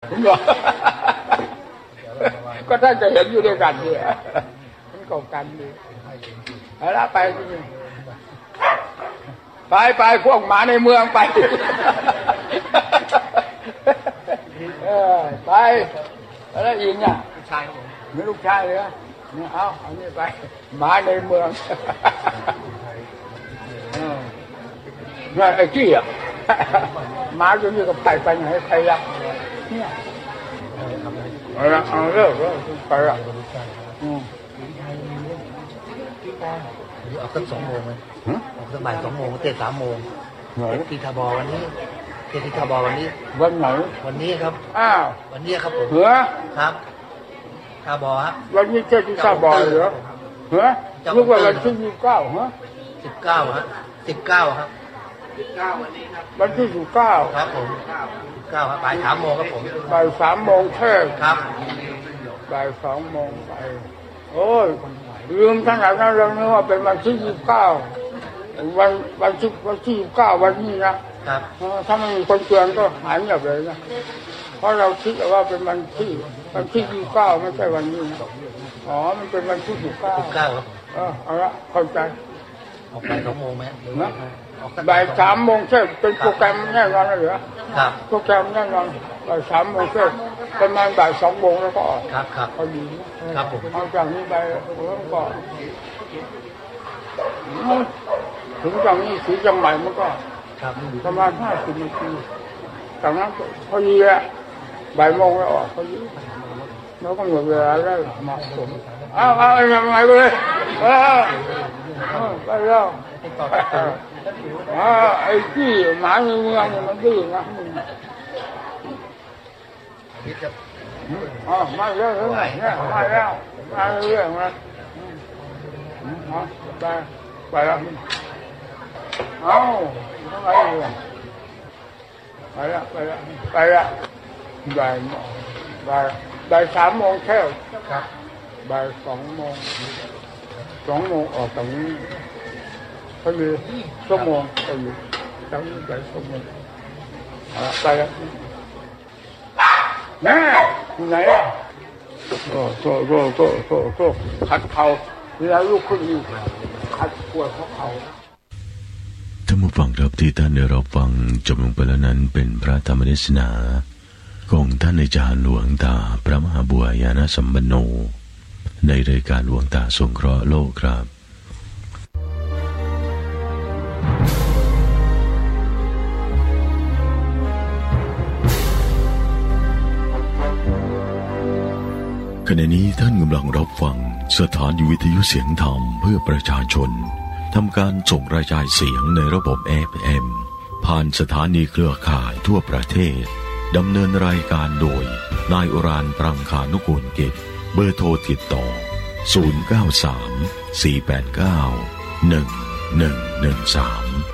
ก็ถ้าจะเห็นอยู่ด้วยกันเนี่ยมันก็กันดีเอาละไปพวกหมาในเมืองไปไปแล้วอีกเนี่ยลูกชายครับผมมีลูกชายเลยเนี่ยเอานี่ไปหมาในเมืองไอ้จี้อ่ะหมาอยู่นี่ก็ไปไหนใครรักเนี่ยเอาเลิกไปอ่ะออกสัก2 โมงไหมออกสักบ่าย2 โมงเตะ3 โมงที่ทบวันนี้ที่ทบวันนี้วันไหนวันนี้ครับวันนี้ครับผมเหรอครับทบครับวันนี้เจ้าที่ทบเหรอเหรอรู้ว่าวันที่19ฮะ 19ฮะ19ครับ19วันนี้ครับวันที่19 ครับผม19ครับบ่าย3 โมงครับผมบ่าย3 โมงแค่ครับบ่าย2 โมงไปโอ้ยลืมทั้งหลายนั้นเราเนื้อว่าเป็นวันที่29วันที่29วันนี้นะครับถ้าไม่มีคนเตือนก็หายเงียบเลยนะเพราะเราคิดว่าเป็นวันที่29ไม่ใช่วันนี้นะอ๋อมันเป็นวันที่19 ครับเอาละเข้าใจออกบ่าย2 โมงไหมนะบ่าย3 โมงใช่เป็นโปรแกรมแน่นอนเลยเหรอครับโปรแกรมแน่นอนบ่าย3 โมงใช่ประมาณบ่าย2 โมงแล้วก็ออกครับพอดีครับผมเอาจากนี้ไปแล้วก็ถึงจากนี้ถึงจังใหม่มันก็ประมาณ50 นาทีจากนั้นพอดีอะบ่ายโมงแล้วออกพอดีแล้วก็หมดเวลาแล้วเหมาะสมเอายังไงไปเลยไปแล้วไอ้ที่หมาในเมืองมันดื้อนะมาเรื่อยเนี่ยมาแล้วมาเรื่อยมาไปแล้วเอาทำไมเนี่ยไปแล้วบ่าย3 โมงแค่ครับบ่าย2 โมงออกจากนี้เขาเลย1 ชั่วโมงไปอยู่จากนี้ไป1 ชั่วโมงไปแล้วแม่ไหนโตขัดเข่าเวลาลูกขึ้นอยู่ขัดปวดเข่าท่านผู้ฟังครับที่ท่านได้รับฟังจบลงไปแล้วนั้นเป็นพระธรรมเทศนาของท่านอาจารย์หลวงตาพระมหาบัวยานสัมปันโนในรายการหลวงตาสงเคราะห์โลกครับขณะนี้ท่านกำลังรับฟังสถานีวิทยุเสียงธรรมเพื่อประชาชนทำการส่งกระจายเสียงในระบบ FM ผ่านสถานีเครือข่ายทั่วประเทศดำเนินรายการโดยนายอุรานปรังคานุกูลกิจเบอร์โทรติดต่อ093 489 1113